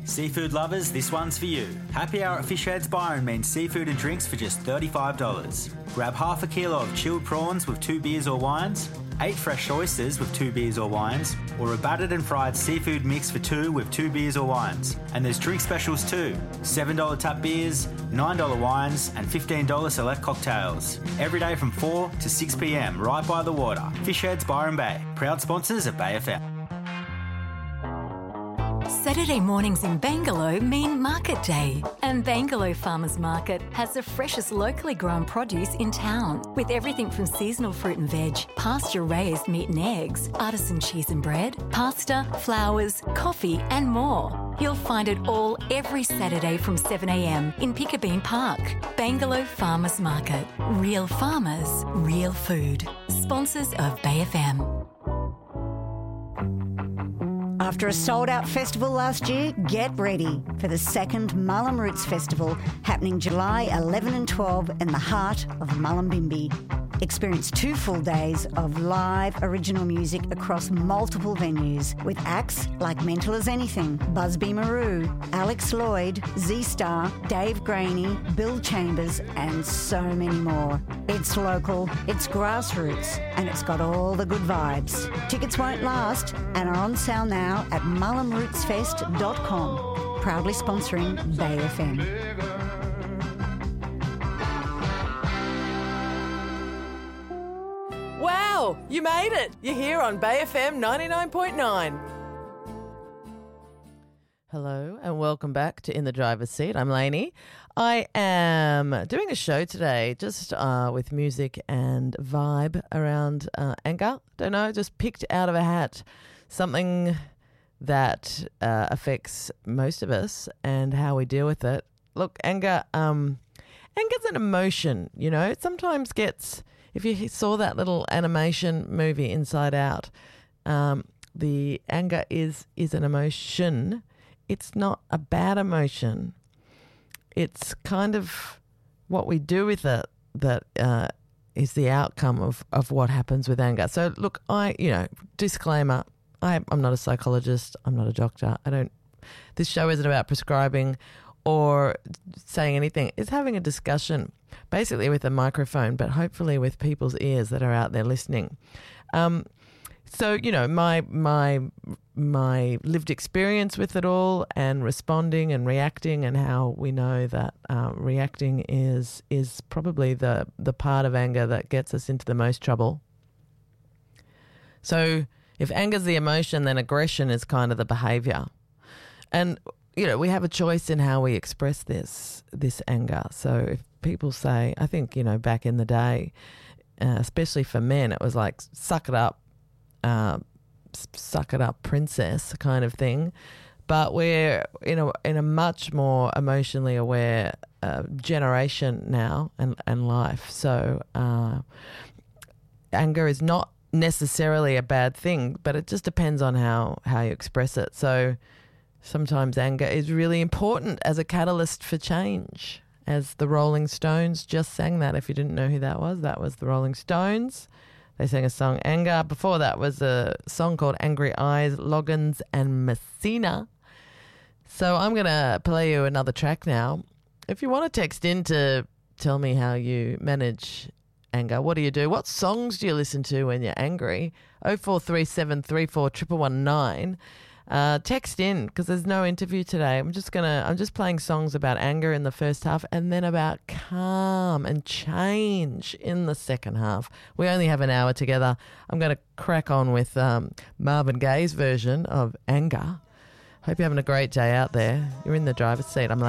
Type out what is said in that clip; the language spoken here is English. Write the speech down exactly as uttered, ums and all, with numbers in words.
Seafood lovers, this one's for you. Happy hour at Fish Heads Byron means seafood and drinks for just thirty-five dollars. Grab half a kilo of chilled prawns with two beers or wines, eight fresh oysters with two beers or wines, or a battered and fried seafood mix for two with two beers or wines. And there's drink specials too. seven dollars tap beers, nine dollars wines, and fifteen dollars select cocktails. Every day from four to six p m right by the water. Fish Heads Byron Bay, proud sponsors of Bay F M. Saturday mornings in Bangalow mean Market Day, and Bangalow Farmers Market has the freshest locally grown produce in town, with everything from seasonal fruit and veg, pasture-raised meat and eggs, artisan cheese and bread, pasta, flowers, coffee and more. You'll find it all every Saturday from seven a m in Piccabeen Park. Bangalow Farmers Market. Real farmers, real food. Sponsors of Bay F M. After a sold-out festival last year, get ready for the second Mullum Roots Festival happening July eleventh and twelfth in the heart of Mullumbimby. Experience two full days of live original music across multiple venues with acts like Mental as Anything, Busby Maru, Alex Lloyd, Z-Star, Dave Graney, Bill Chambers and so many more. It's local, it's grassroots and it's got all the good vibes. Tickets won't last and are on sale now at mullum roots fest dot com. Proudly sponsoring Bay F M. Wow, you made it. You're here on Bay F M ninety-nine point nine. Hello and welcome back to In the Driver's Seat. I'm Lainey. I am doing a show today just uh, with music and vibe around uh, anger. Don't know, just picked out of a hat something that uh, affects most of us and how we deal with it. Look, anger, um, anger's an emotion, you know. It sometimes gets... If you saw that little animation movie Inside Out, um, the anger is is an emotion. It's not a bad emotion. It's kind of what we do with it that uh, is the outcome of, of what happens with anger. So look, I, you know, disclaimer, I, I'm not a psychologist. I'm not a doctor. I don't, this show isn't about prescribing or saying anything. It's having a discussion, basically with a microphone, but hopefully with people's ears that are out there listening. Um, so, you know, my my my lived experience with it all and responding and reacting and how we know that uh, reacting is is probably the, the part of anger that gets us into the most trouble. So if anger's the emotion, then aggression is kind of the behaviour. And you know, we have a choice in how we express this this anger. So if people say, I think, you know, back in the day, uh, especially for men, it was like, suck it up, uh, suck it up, princess kind of thing. But we're in a, in a much more emotionally aware uh, generation now and, and life. So uh, anger is not necessarily a bad thing, but it just depends on how, how you express it. So sometimes anger is really important as a catalyst for change, as the Rolling Stones just sang that. If you didn't know who that was, that was the Rolling Stones. They sang a song, Anger. Before that was a song called Angry Eyes, Loggins and Messina. So I'm going to play you another track now. If you want to text in to tell me how you manage anger, what do you do? What songs do you listen to when you're angry? oh four three seven three four one one one nine. Uh, text in because there's no interview today. I'm just gonna. I'm just playing songs about anger in the first half and then about calm and change in the second half. We only have an hour together. I'm going to crack on with um, Marvin Gaye's version of Anger. Hope you're having a great day out there. You're in the driver's seat. I'm